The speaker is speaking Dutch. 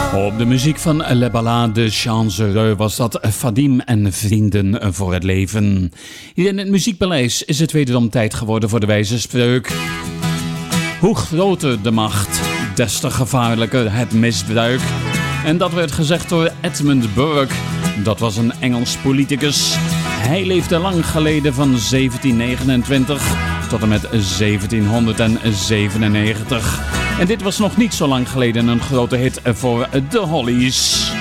Op de muziek van Le Ballade Chancereux was dat Vadim en Vrienden voor het Leven. Hier in het Muziekpaleis is het wederom tijd geworden voor de wijze spreuk. Hoe groter de macht, des te gevaarlijker het misbruik. En dat werd gezegd door Edmund Burke. Dat was een Engels politicus. Hij leefde lang geleden van 1729 tot en met 1797. En dit was nog niet zo lang geleden een grote hit voor de Hollies.